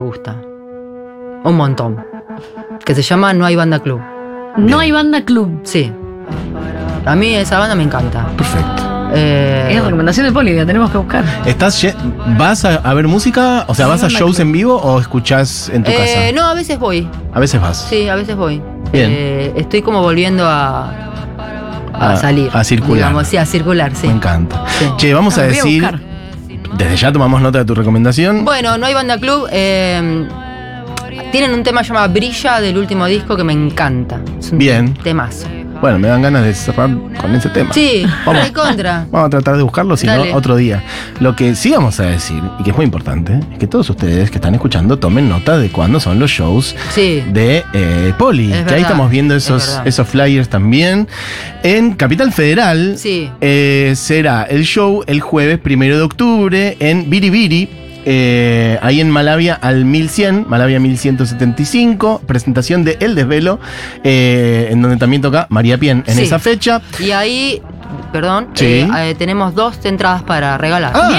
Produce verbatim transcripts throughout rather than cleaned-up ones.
Me gusta. Un montón. Que se llama No hay banda club. No hay banda club. Sí. A mí esa banda me encanta. Perfecto. Eh, Es recomendación de Poli, la tenemos que buscar. ¿Estás ye- ¿Vas a, a ver música? O sea, ¿vas a shows en vivo o escuchás en tu eh, casa? No, a veces voy. A veces vas. Sí, a veces voy. Bien. Eh, estoy como volviendo a, a A- salir. a circular. Digamos, sí, a circular, sí. Me encanta. Sí. Che, vamos Ah, a voy a decir. buscar. Desde ya tomamos nota de tu recomendación. Bueno, No hay banda club. Eh, tienen un tema llamado Brilla del último disco que me encanta. Es un Bien. temazo. Bueno, me dan ganas de cerrar con ese tema. Sí, Vamos. de contra. Vamos a tratar de buscarlo, si no, Dale. otro día. Lo que sí vamos a decir, y que es muy importante, es que todos ustedes que están escuchando tomen nota de cuándo son los shows Sí. de eh, Poli. Es que ahí verdad, estamos viendo es esos, verdad. esos flyers también. En Capital Federal Sí. eh, será el show el jueves primero de octubre en Biribiri. Eh, ahí en Malavia al mil cien, Malavia mil ciento setenta y cinco, presentación de El Desvelo, eh, en donde también toca María Pien en Sí. esa fecha. Y ahí, perdón, Sí. eh, eh, tenemos dos entradas para regalar. Ah.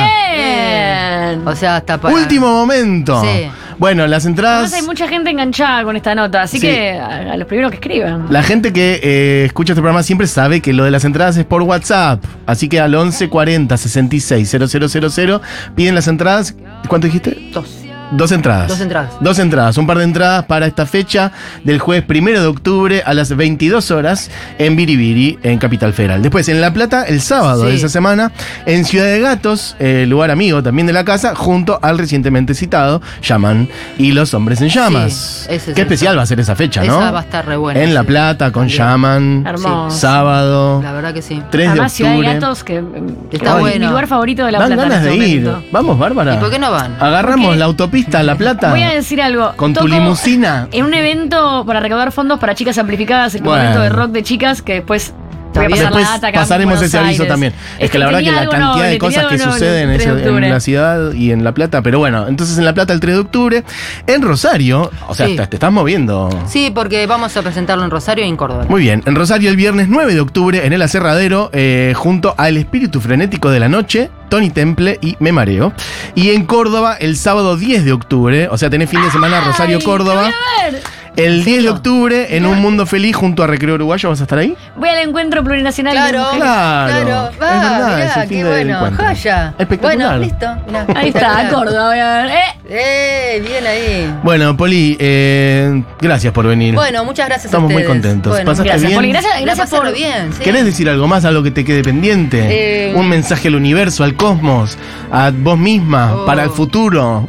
Bien. O sea, hasta para. Último momento. Sí. Bueno, las entradas. Además hay mucha gente enganchada con esta nota, así Sí. que a, a los primeros que escriban. La gente que eh, escucha este programa siempre sabe que lo de las entradas es por WhatsApp. Así que al once cuarenta sesenta y seis cero cero cero cero piden las entradas. ¿Cuánto dijiste? Dos. Dos entradas. Dos entradas. Dos entradas, un par de entradas para esta fecha del jueves primero de octubre a las veintidós horas en Biribiri, en Capital Federal. Después en La Plata, el sábado Sí. de esa semana, en Ciudad de Gatos, eh, lugar amigo también de la casa, junto al recientemente citado Yaman y los Hombres en Llamas. Sí, ese es Qué el especial sábado. va a ser esa fecha, ¿no? Esa va a estar re buena. En La sí. Plata, con También. Yaman, Hermoso. sábado, La verdad que sí. tres Además, de Ciudad de octubre. Gatos, que Está es bueno. mi lugar favorito de La Dan Plata. en ganas de este ir. momento. Vamos, Bárbara. ¿Y por qué no van? Agarramos Porque- la autopista a La Plata. Voy a decir algo. Con tu Toco limusina. En un evento para recaudar fondos para chicas amplificadas, el Bueno. momento de rock de chicas, que después voy a pasar Después la data acá en pasaremos Buenos ese aviso Aires. también. Es, que la verdad que tenía la algo cantidad noble, de cosas tenía que algo noble suceden el ese- tres de en octubre. la ciudad y en La Plata, pero bueno, entonces en La Plata el tres de octubre, en Rosario, o sea, Sí. te, te estás moviendo. Sí, porque vamos a presentarlo en Rosario y en Córdoba. Muy bien, en Rosario el viernes nueve de octubre, en el Aserradero, eh, junto al Espíritu Frenético de la Noche, Tony Temple y Me Mareo. Y en Córdoba el sábado diez de octubre, o sea, tenés fin de semana Ay, Rosario-Córdoba. ¿qué voy a ver? El diez de octubre, en Un Mundo Feliz, junto a Recreo Uruguayo, ¿vas a estar ahí? Voy al encuentro plurinacional de Claro, mujeres. Claro, claro. es Va, verdad, es mirá, el fin qué del bueno. encuentro. Joya. Espectacular. Bueno, listo. Mirá, Ahí está, espectacular. Córdoba, voy a ver. ¡Eh! Eh, bien ahí. Bueno, Poli, eh, gracias por venir. Bueno, muchas gracias Estamos a muy ustedes. contentos. Bueno, ¿Pasaste Gracias, bien? Poli. Gracias, la gracias pasé por. re bien, sí. ¿Querés decir algo más, algo que te quede pendiente? Eh, Un mensaje al universo, al cosmos, a vos misma, Oh. para el futuro.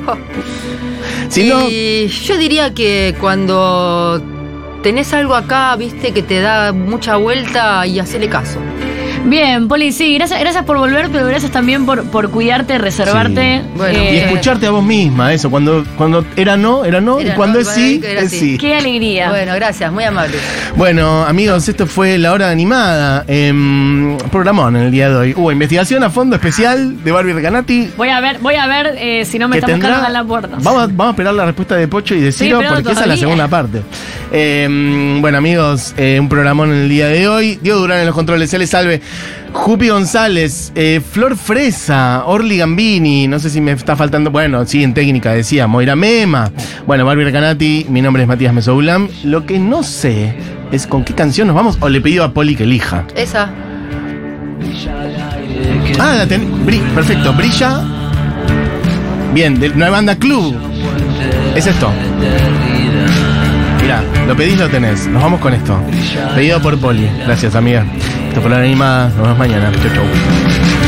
Si no, Y yo diría que cuando tenés algo acá, viste, que te da mucha vuelta y hacele caso. Bien, Poli, sí, gracias, gracias por volver, pero gracias también por, por cuidarte, reservarte. Sí. Bueno. y Eh, escucharte a vos misma, eso, cuando, cuando era no, era no, Era y cuando no, es cuando sí, era es sí. sí. Qué alegría. Bueno, gracias, muy amable. Bueno, amigos, esto fue La Hora Animada. Eh, programón en el día de hoy. Hubo investigación a fondo especial de Barbie Recanati. Voy a ver, voy a ver eh, si no me que está buscando tendrá. en la puerta. Vamos, a- vamos a esperar la respuesta de Pocho y de Ciro, esperando porque esa es la todavía. segunda parte. Eh, bueno, amigos, eh, un programón en el día de hoy. Diego Durán en los controles, se les salve. Jupi González, eh, Flor Fresa, Orly Gambini, no sé si me está faltando. Bueno, sí, en técnica decía, Moira Mema. Bueno, Barbie Recanati, mi nombre es Matías Mesoulam. Lo que no sé es con qué canción nos vamos o le pido a Poli que elija. Esa. Ah, la ten- bri- perfecto, brilla. Bien, de Nueva Banda Club. Es esto. Mirá, lo pedís, lo tenés. Nos vamos con esto. Pedido por Poli. Gracias, amiga. Esto fue La Hora Animada. Nos vemos mañana. Chau, chau.